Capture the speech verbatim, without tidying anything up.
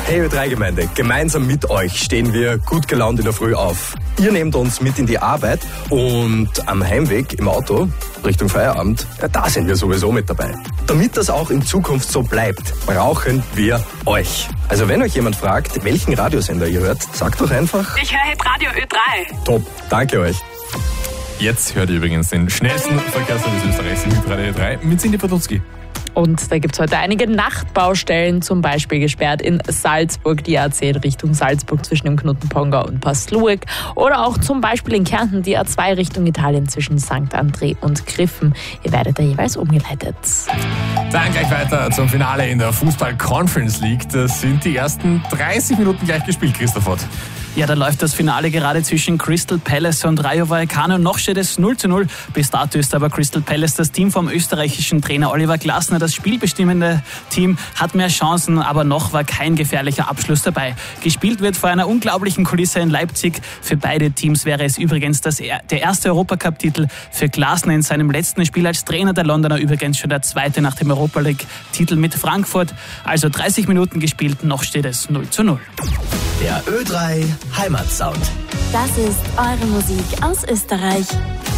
Hey Ö drei Gemeinde, gemeinsam mit euch stehen wir gut gelaunt in der Früh auf. Ihr nehmt uns mit in die Arbeit und am Heimweg im Auto Richtung Feierabend, ja, da sind wir sowieso mit dabei. Damit das auch in Zukunft so bleibt, brauchen wir euch. Also wenn euch jemand fragt, welchen Radiosender ihr hört, sagt doch einfach: Ich höre Radio Ö drei. Top, danke euch. Jetzt hört ihr übrigens den schnellsten Verkehrsservice Österreichs mit Radio Ö drei mit Cindy Podolski. Und da gibt es heute einige Nachtbaustellen, zum Beispiel gesperrt in Salzburg, die A zehn Richtung Salzburg zwischen dem Knotenpongau und Passlueck. Oder auch zum Beispiel in Kärnten die A zwei Richtung Italien zwischen Sankt André und Griffen. Ihr werdet da jeweils umgeleitet. Dann gleich weiter zum Finale in der Fußball-Conference League. Das sind die ersten dreißig Minuten gleich gespielt, Christoph Ott. Ja, da läuft das Finale gerade zwischen Crystal Palace und Rayo Vallecano. Noch steht es null zu null. Bis dato ist aber Crystal Palace, das Team vom österreichischen Trainer Oliver Glasner, das spielbestimmende Team, hat mehr Chancen, aber noch war kein gefährlicher Abschluss dabei. Gespielt wird vor einer unglaublichen Kulisse in Leipzig. Für beide Teams wäre es übrigens das, der erste Europacup-Titel. Für Glasner in seinem letzten Spiel als Trainer der Londoner übrigens schon der zweite nach dem Europa League-Titel mit Frankfurt. Also dreißig Minuten gespielt, noch steht es null zu null. Der Ö drei Heimatsound. Das ist eure Musik aus Österreich.